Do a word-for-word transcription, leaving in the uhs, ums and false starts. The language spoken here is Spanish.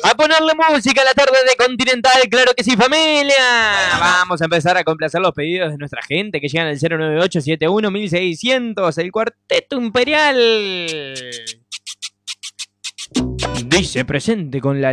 A ponerle música a la tarde de Continental, claro que sí, familia. Vamos a empezar a complacer los pedidos de nuestra gente que llegan al cero nueve ocho siete uno mil seiscientos, el Cuarteto Imperial. Dice presente con la